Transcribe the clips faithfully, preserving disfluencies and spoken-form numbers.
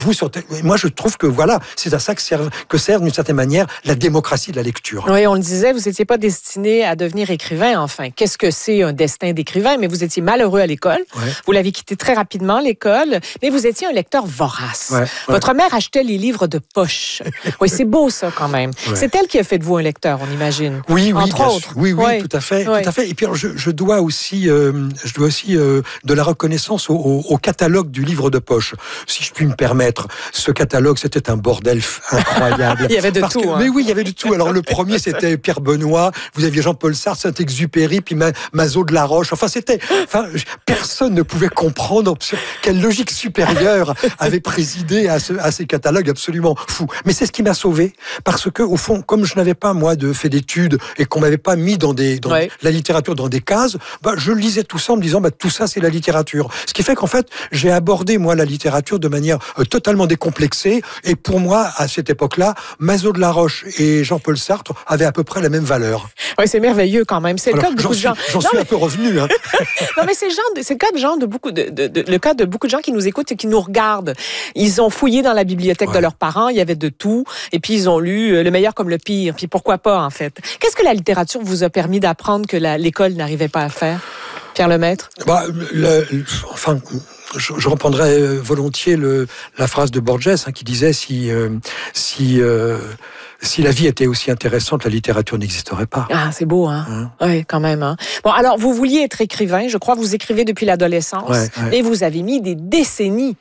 vous sur tel... Moi, je trouve que voilà, c'est à ça que sert, que sert d'une certaine manière la démocratie de la lecture. Oui, on le disait, vous n'étiez pas destiné à devenir écrivain, enfin. Qu'est-ce que c'est un destin d'écrivain? Mais vous étiez malheureux à l'école. Ouais. Vous l'avez quitté très rapidement, l'école. Mais vous étiez un lecteur vorace. Ouais, ouais. Votre mère achetait les livres de poche. Oui, c'est beau, ça, quand même. Ouais. C'est elle qui a fait de vous un lecteur, on imagine. Oui, oui, entre bien autres. Sûr. Oui, oui, ouais. tout à fait, ouais. tout à fait. Et puis, alors, je, je dois aussi, euh, je dois aussi euh, de la reconnaissance au, au, au catalogue du livre de poche. Si je puis me permettre, ce catalogue, c'était un bordel incroyable. Il y avait de Parce tout. Que, hein. Mais oui, il y avait de tout. Alors, le premier, c'était Pierre Benoît. Vous aviez Jean-Paul Sartre, Saint-Exupéry, puis Mazo de la Roche. Enfin, c'était, enfin, personne ne pouvait comprendre quelle logique supérieure avait présidé à, ce, à ces catalogues absolument fous. Mais c'est ce qui m'a sauvé, parce que au fond, comme je n'avais pas moi de fait d'études et qu'on m'avait pas mis dans des dans ouais. la littérature dans des cases, bah, je lisais tout ça en me disant bah tout ça c'est la littérature. Ce qui fait qu'en fait j'ai abordé moi la littérature de manière euh, totalement décomplexée. Et pour moi à cette époque-là, Mazo de la Roche et Jean-Paul Sartre avaient à peu près la même valeur. Oui, c'est merveilleux quand même. C'est le Alors, cas de beaucoup suis, de gens. J'en non, suis mais... un peu revenu. Hein. non, mais c'est le, genre de, c'est le cas de gens de beaucoup de, de, de, le cas de beaucoup de gens qui nous écoutent et qui nous regardent. Ils ont fouillé dans la bibliothèque ouais. de leurs parents. Il y avait de tout. Et puis ils ont lu le meilleur comme le pire. Puis pourquoi pas en fait. Qu'est-ce que la littérature vous a permis d'apprendre que la, l'école n'arrivait pas à faire, Pierre Lemaître? Bah, le, enfin. Je, je reprendrais volontiers le, la phrase de Borges hein, qui disait si euh, si euh, si la vie était aussi intéressante, la littérature n'existerait pas. Ah, c'est beau, hein, hein? Oui, quand même. Hein? Bon, alors vous vouliez être écrivain, je crois, vous écrivez depuis l'adolescence, ouais, ouais. mais vous avez mis des décennies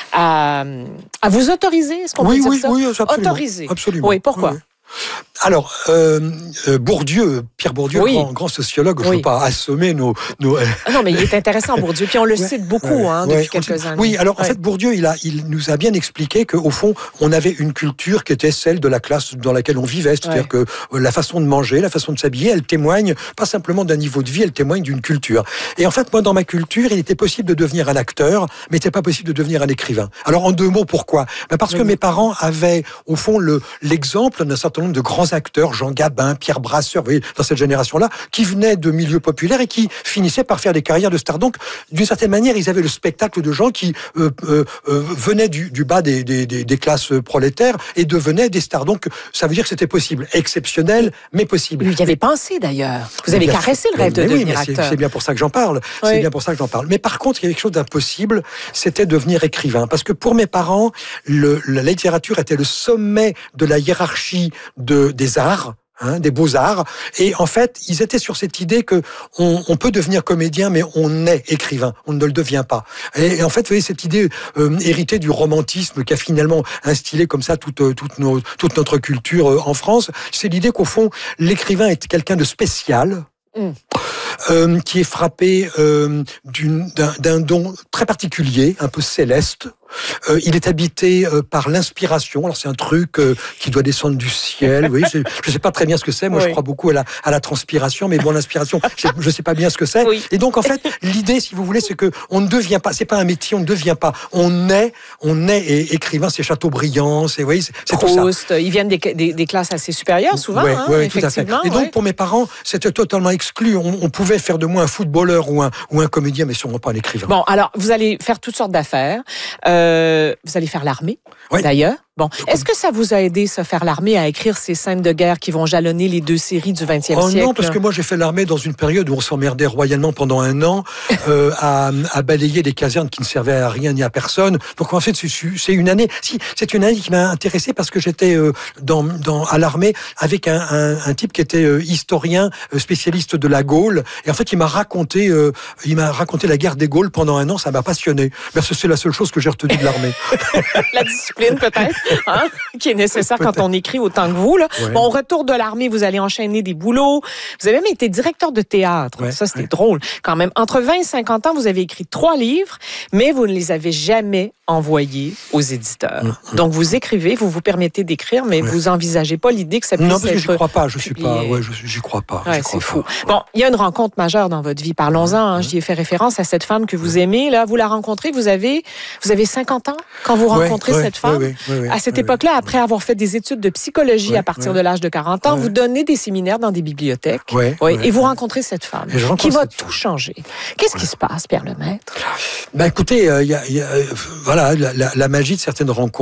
à à vous autoriser, est-ce qu'on oui, peut oui, dire ça? Oui, absolument. Autoriser. Absolument. Oui, pourquoi? Oui. Alors, euh, Bourdieu, Pierre Bourdieu, oui. grand, grand sociologue, oui. je ne veux pas assommer nos... nos... Ah non, mais il est intéressant, Bourdieu, puis on le ouais, cite beaucoup ouais, hein, depuis ouais, quelques années. Oui, alors ouais. en fait, Bourdieu, il, a, il nous a bien expliqué qu'au fond, on avait une culture qui était celle de la classe dans laquelle on vivait, c'est-à-dire ouais. que la façon de manger, la façon de s'habiller, elle témoigne pas simplement d'un niveau de vie, elle témoigne d'une culture. Et en fait, moi, dans ma culture, il était possible de devenir un acteur, mais il n'était pas possible de devenir un écrivain. Alors, en deux mots, pourquoi ? Ben Parce oui. que mes parents avaient, au fond, le, l'exemple d'un certain nombre de grands acteurs, Jean Gabin, Pierre Brasseur, vous voyez, dans cette génération-là, qui venaient de milieux populaires et qui finissaient par faire des carrières de stars. Donc, d'une certaine manière, ils avaient le spectacle de gens qui euh, euh, euh, venaient du, du bas des, des, des, des classes prolétaires et devenaient des stars. Donc, ça veut dire que c'était possible. Exceptionnel, mais possible. Vous y avez pensé, d'ailleurs. Vous avez caressé le rêve de devenir oui, acteur. C'est, c'est bien pour ça que j'en parle. Oui. C'est bien pour ça que j'en parle. Mais par contre, il y a quelque chose d'impossible, c'était devenir écrivain. Parce que pour mes parents, le, la littérature était le sommet de la hiérarchie de, des arts. Hein, des beaux-arts, et en fait, ils étaient sur cette idée que on, on peut devenir comédien, mais on est écrivain, on ne le devient pas. Et, et en fait, vous voyez, cette idée euh, héritée du romantisme qui a finalement instillé comme ça toute, toute, nos, toute notre culture euh, en France, c'est l'idée qu'au fond, l'écrivain est quelqu'un de spécial, mmh. euh, qui est frappé euh, d'une, d'un, d'un don très particulier, un peu céleste. Euh, il est habité euh, par l'inspiration. Alors c'est un truc euh, qui doit descendre du ciel. Oui, je ne sais pas très bien ce que c'est. Moi, oui. je crois beaucoup à la, à la transpiration, mais bon, l'inspiration, je ne sais pas bien ce que c'est. Oui. Et donc, en fait, l'idée, si vous voulez, c'est que on ne devient pas. C'est pas un métier, on ne devient pas. On est, on est et écrivain. C'est Chateaubriand. C'est, oui, c'est, c'est Proust, tout ça. Ils viennent des, des, des classes assez supérieures, souvent. Oui, hein, oui, tout à fait. Et donc, ouais. pour mes parents, c'était totalement exclu. On, on pouvait faire de moi un footballeur ou un ou un comédien, mais sûrement pas un écrivain. Bon, alors, vous allez faire toutes sortes d'affaires. Euh, vous allez faire l'armée, oui. d'ailleurs. Bon, est-ce que ça vous a aidé, ça, faire l'armée, à écrire ces scènes de guerre qui vont jalonner les deux séries du vingtième oh siècle? Non, parce que moi, j'ai fait l'armée dans une période où on s'emmerdait royalement pendant un an euh, à, à balayer des casernes qui ne servaient à rien ni à personne. Donc, en fait, c'est une année... Si, c'est une année qui m'a intéressé parce que j'étais euh, dans, dans, à l'armée avec un, un, un type qui était euh, historien, euh, spécialiste de la Gaule. Et en fait, il m'a raconté, euh, il m'a raconté la guerre des Gaules pendant un an. Ça m'a passionné. Parce que c'est la seule chose que j'ai retenue de l'armée. La discipline, peut-être. Hein, qui est nécessaire Peut-être. Quand on écrit autant que vous. Là. Ouais. Bon, au retour de l'armée, vous allez enchaîner des boulots. Vous avez même été directeur de théâtre. Ouais. Ça, c'était ouais. drôle. Quand même, entre vingt et cinquante ans, vous avez écrit trois livres, mais vous ne les avez jamais envoyés aux éditeurs. Mmh. Donc, vous écrivez, vous vous permettez d'écrire, mais ouais. vous n'envisagez pas l'idée que ça puisse non, parce être que j'y crois pas. Je suis publié. pas. Ouais, je, j'y crois pas. Ouais, j'y crois c'est fou. Pas. Bon, il y a une rencontre majeure dans votre vie. Parlons-en. Hein. Mmh. J'y ai fait référence à cette femme que vous aimez. Là, vous la rencontrez. Vous avez, vous avez cinquante ans quand vous rencontrez ouais, cette ouais, femme. ouais, ouais, ouais, à cette ouais, époque-là, après avoir fait des études de psychologie ouais, à partir ouais. de l'âge de quarante ans, ouais. vous donnez des séminaires dans des bibliothèques. Ouais, ouais, ouais, et vous ouais. rencontrez cette femme qui va tout changer. Qu'est-ce ouais. qui se passe, Pierre Lemaître? Ben écoutez, il euh, y, a, y a, voilà, voilà, la, la, la magie de certaines rencontres.